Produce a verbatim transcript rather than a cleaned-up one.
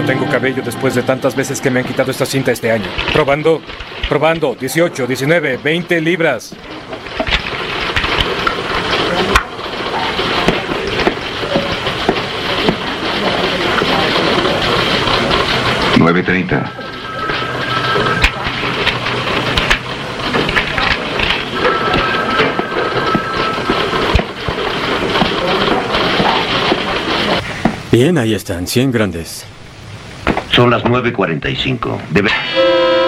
no tengo cabello después de tantas veces que me han quitado esta cinta este año. Probando, probando, dieciocho, diecinueve, veinte libras. nueve treinta. Bien, ahí están, cien grandes. Son las nueve cuarenta y cinco. Debe...